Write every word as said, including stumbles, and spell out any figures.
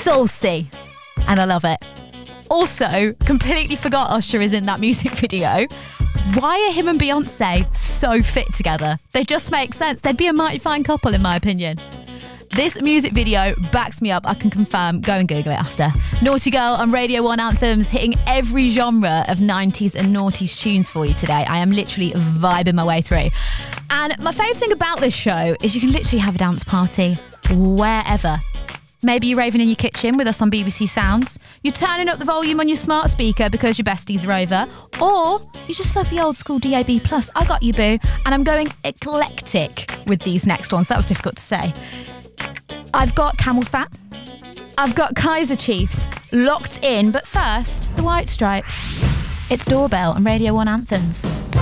saucy, and I love it. Also, completely forgot Usher is in that music video. Why are him and Beyonce so fit together? They just make sense. They'd be a mighty fine couple, in my opinion. This music video backs me up. I can confirm. Go and Google it after. Naughty Girl on Radio one Anthems, hitting every genre of nineties and noughties tunes for you today. I am literally vibing my way through. And my favourite thing about this show is you can literally have a dance party wherever. Maybe you're raving in your kitchen with us on B B C Sounds. You're turning up the volume on your smart speaker because your besties are over. Or you just love the old school D A B plus. I got you, boo. And I'm going eclectic with these next ones. That was difficult to say. I've got Camel Fat. I've got Kaiser Chiefs locked in. But first, the White Stripes. It's Doorbell on Radio one Anthems.